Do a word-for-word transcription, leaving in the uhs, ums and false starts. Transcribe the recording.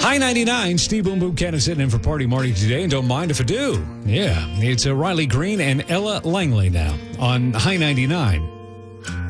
High ninety-nine, Steve Boom Boom Cannon sitting in for Party Marty today, and don't mind if I do. Yeah, it's uh, Riley Green and Ella Langley now on High ninety-nine.